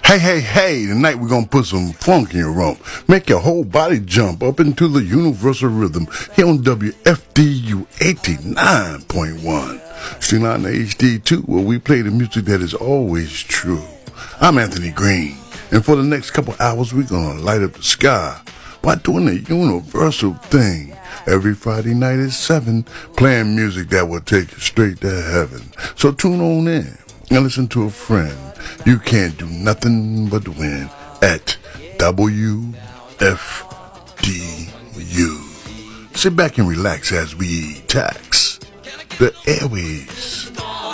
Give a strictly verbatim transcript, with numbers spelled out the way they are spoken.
Hey, hey, hey, tonight we're gonna put some funk in your rump. Make your whole body jump up into the universal rhythm here on W F D U eighty-nine point one. Still on the H D two, where we play the music that is always true. I'm Anthony Green, and for the next couple hours we're gonna light up the sky by doing the universal thing. Every Friday night at seven, playing music that will take you straight to heaven. So tune on in and listen to a friend. You can't do nothing but win at W F D U. Sit back and relax as we tax the airwaves.